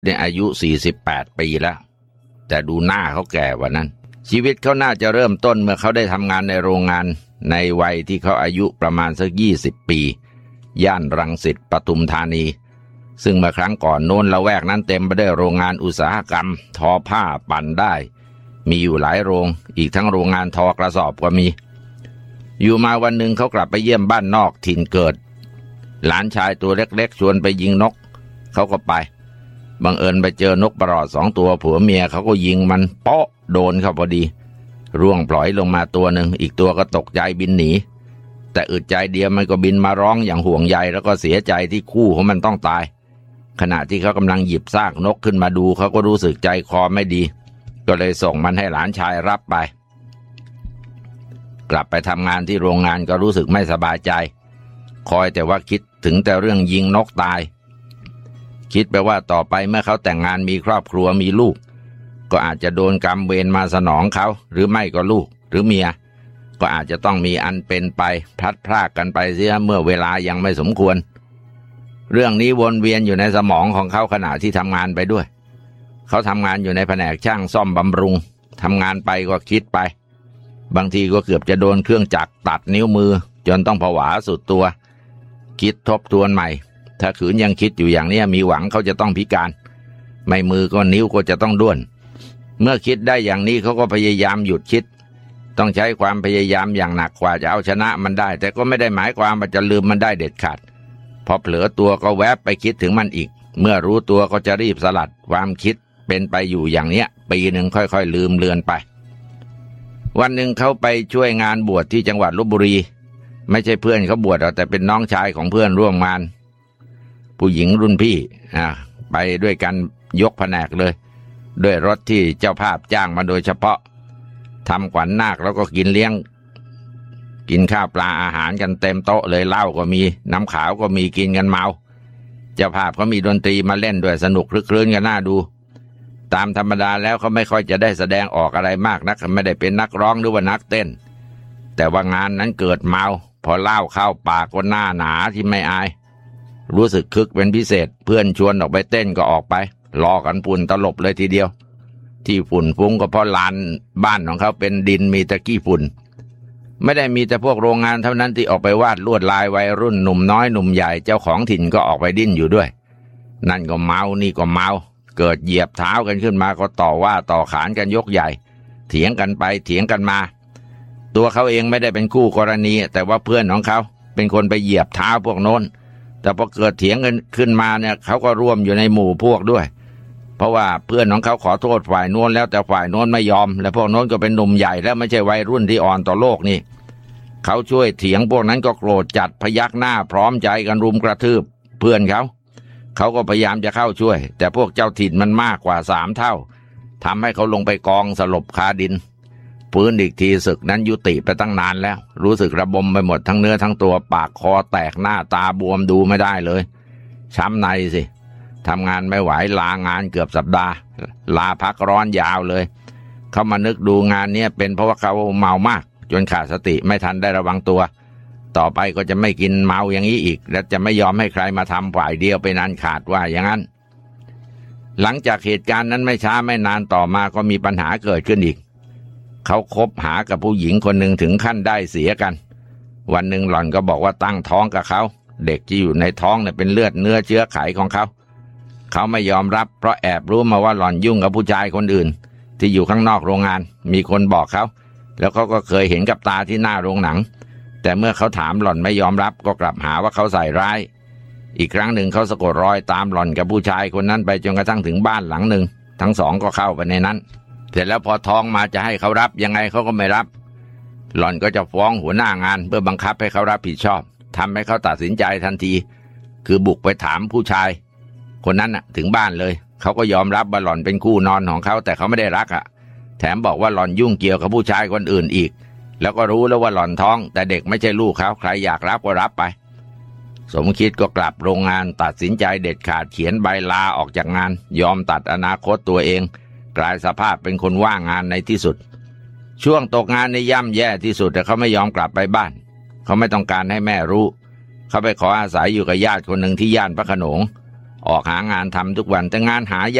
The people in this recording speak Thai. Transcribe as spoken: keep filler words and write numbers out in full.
เนี่ยอายุสี่สิบแปดปีแล้วแต่ดูหน้าเขาแก่กว่านั้นชีวิตเขาน่าจะเริ่มต้นเมื่อเขาได้ทำงานในโรงงานในวัยที่เขาอายุประมาณสักยี่สิบปีย่านรังสิตปทุมธานีซึ่งเมื่อครั้งก่อนโน้นละแวกนั้นเต็มไปด้วยโรงงานอุตสาหกรรมทอผ้าปั่นได้มีอยู่หลายโรงอีกทั้งโรงงานทอกระสอบก็มีอยู่มาวันหนึ่งเขากลับไปเยี่ยมบ้านนอกถิ่นเกิดหลานชายตัวเล็กๆชวนไปยิงนกเขาก็ไปบังเอิญไปเจอนกประหลอดสองตัวผัวเมียเขาก็ยิงมันเปาะโดนเข้าพอดีร่วงปล่อยลงมาตัวหนึ่งอีกตัวก็ตกใจบินหนีแต่อึดใจเดียวมันก็บินมาร้องอย่างห่วงใยแล้วก็เสียใจที่คู่ของมันต้องตายขณะที่เขากำลังหยิบซากนกขึ้นมาดูเขาก็รู้สึกใจคอไม่ดีก็เลยส่งมันให้หลานชายรับไปกลับไปทำงานที่โรงงานก็รู้สึกไม่สบายใจคอยแต่ว่าคิดถึงแต่เรื่องยิงนกตายคิดไปว่าต่อไปเมื่อเขาแต่งงานมีครอบครัวมีลูกก็อาจจะโดนกรรมเวรมาสนองเขาหรือไม่ก็ลูกหรือเมียก็อาจจะต้องมีอันเป็นไปพลัดพรากกันไปเสียเมื่อเวลายังไม่สมควรเรื่องนี้วนเวียนอยู่ในสมองของเขาขณะที่ทำงานไปด้วยเขาทำงานอยู่ในแผนกช่างซ่อมบำรุงทำงานไปก็คิดไปบางทีก็เกือบจะโดนเครื่องจักรตัดนิ้วมือจนต้องผวาสุดตัวคิดทบทวนใหม่ถ้าขืนยังคิดอยู่อย่างนี้มีหวังเขาจะต้องพิการไม่มือก็นิ้วก็จะต้องด้วนเมื่อคิดได้อย่างนี้เขาก็พยายามหยุดคิดต้องใช้ความพยายามอย่างหนักกว่าจะเอาชนะมันได้แต่ก็ไม่ได้หมายความว่าจะลืมมันได้เด็ดขาดพอเผลอตัวก็แวบไปคิดถึงมันอีกเมื่อรู้ตัวก็จะรีบสลัดความคิดเป็นไปอยู่อย่างเนี้ยปีหนึ่งค่อยๆลืมเลือนไปวันหนึ่งเขาไปช่วยงานบวชที่จังหวัดลพบุรีไม่ใช่เพื่อนเขาบวชแต่เป็นน้องชายของเพื่อนร่วมงานผู้หญิงรุ่นพี่อ่าไปด้วยกันยกแผนกเลยด้วยรถที่เจ้าภาพจ้างมาโดยเฉพาะทำขวัญนาคแล้วก็กินเลี้ยงกินข้าวปลาอาหารกันเต็มโต๊ะเลยเหล้าก็มีน้ำขาวก็มีกินกันเมาเจ้าภาพเขามีดนตรีมาเล่นด้วยสนุกคลึกคลื้นกันน่าดูตามธรรมดาแล้วเขาไม่ค่อยจะได้แสดงออกอะไรมากนักไม่ได้เป็นนักร้องหรือว่านักเต้นแต่ว่างานนั้นเกิดเมาพอเหล้าเข้าปากก็หน้าหนาที่ไม่อายรู้สึกคึกเป็นพิเศษเพื่อนชวนออกไปเต้นก็ออกไปรอกันฝุ่นตลบเลยทีเดียวที่ฝุ่นฟุ้งก็เพราะลานบ้านของเขาเป็นดินมีตะกี้ฝุ่นไม่ได้มีแต่พวกโรงงานเท่านั้นที่ออกไปวาดลวดลายวัยรุ่นหนุ่มน้อยหนุ่มใหญ่เจ้าของถิ่นก็ออกไปดิ้นอยู่ด้วยนั่นก็เมานี่ก็เมาเกิดเหยียบเท้ากันขึ้นมาก็ต่อว่าต่อขานกันยกใหญ่เถียงกันไปเถียงกันมาตัวเขาเองไม่ได้เป็นคู่กรณีแต่ว่าเพื่อนของเขาเป็นคนไปเหยียบเท้าพวกโน้นแต่พอเกิดเถียงกันขึ้นมาเนี่ยเขาก็ร่วมอยู่ในหมู่พวกด้วยเพราะว่าเพื่อนของเขาขอโทษฝ่ายโน้นแล้วแต่ฝ่ายโน้นไม่ยอมและพวกโน้นก็เป็นหนุ่มใหญ่แล้วไม่ใช่วัยรุ่นที่อ่อนต่อโลกนี่เขาช่วยเถียงพวกนั้นก็โกรธจัดพยักหน้าพร้อมใจกันรุมกระทืบเพื่อนเขาเขาก็พยายามจะเข้าช่วยแต่พวกเจ้าถิ่นมันมากกว่าสามเท่าทำให้เขาลงไปกองสลบคาดินฟื้นอีกทีศึกนั้นยุติไปตั้งนานแล้วรู้สึกระบมไปหมดทั้งเนื้อทั้งตัวปากคอแตกหน้าตาบวมดูไม่ได้เลยช้ำในสิทำงานไม่ไหวลางานเกือบสัปดาห์ลาพักร้อนยาวเลยเขามานึกดูงานนี้เป็นเพราะว่าเขาเมามากจนขาดสติไม่ทันได้ระวังตัวต่อไปก็จะไม่กินเมาอย่างนี้อีกและจะไม่ยอมให้ใครมาทำฝ่ายเดียวเป็นอันขาดว่าอย่างนั้นหลังจากเหตุการณ์นั้นไม่ช้าไม่นานต่อมาก็มีปัญหาเกิดขึ้นอีกเขาคบหากับผู้หญิงคนหนึ่งถึงขั้นได้เสียกันวันหนึ่งหล่อนก็บอกว่าตั้งท้องกับเขาเด็กที่อยู่ในท้องเนี่ยเป็นเลือดเนื้อเชื้อไขของเขาเขาไม่ยอมรับเพราะแอบรู้มาว่าหล่อนยุ่งกับผู้ชายคนอื่นที่อยู่ข้างนอกโรงงานมีคนบอกเขาแล้วเขาก็เคยเห็นกับตาที่หน้าโรงหนังแต่เมื่อเขาถามหล่อนไม่ยอมรับก็กลับหาว่าเขาใส่ร้ายอีกครั้งหนึ่งเขาสะกดรอยตามหล่อนกับผู้ชายคนนั้นไปจนกระทั่งถึงบ้านหลังหนึ่งทั้งสองก็เข้าไปในนั้นเสร็จแล้วพอท้องมาจะให้เขารับยังไงเขาก็ไม่รับหล่อนก็จะฟ้องหัวหน้างานเพื่อบังคับให้เขารับผิดชอบทำให้เขาตัดสินใจทันทีคือบุกไปถามผู้ชายคนนั้นน่ะถึงบ้านเลยเขาก็ยอมรับว่าหล่อนเป็นคู่นอนของเขาแต่เขาไม่ได้รักอ่ะแถมบอกว่าหล่อนยุ่งเกี่ยวกับผู้ชายคนอื่นอีกแล้วก็รู้แล้วว่าหล่อนท้องแต่เด็กไม่ใช่ลูกเขาใครอยากรับก็รับไปสมคิดก็กลับโรงงานตัดสินใจเด็ดขาดเขียนใบลาออกจากงานยอมตัดอนาคตตัวเองกลายสภาพเป็นคนว่างงานในที่สุดช่วงตกงานในย่ำแย่ที่สุดแต่เขาไม่ยอมกลับไปบ้านเขาไม่ต้องการให้แม่รู้เขาไปขออาศัยอยู่กับญาติคนหนึ่งที่ย่านพระโขนงออกหางานทำทุกวันแต่งานหาย